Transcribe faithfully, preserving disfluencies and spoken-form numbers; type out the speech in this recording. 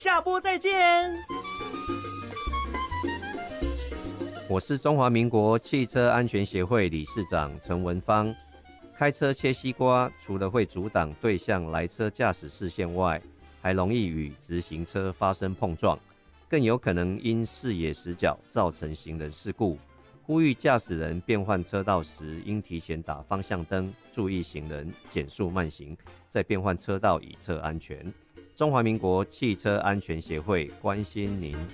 下播再见。 我是中华民国汽车安全协会理事长陈文芳。开车切西瓜，除了会阻挡对向来车驾驶视线外，还容易与直行车发生碰撞，更有可能因视野死角造成行人事故。呼吁驾驶人变换车道时，应提前打方向灯，注意行人，减速慢行，再变换车道以测安全。中华民国汽车安全协会关心您。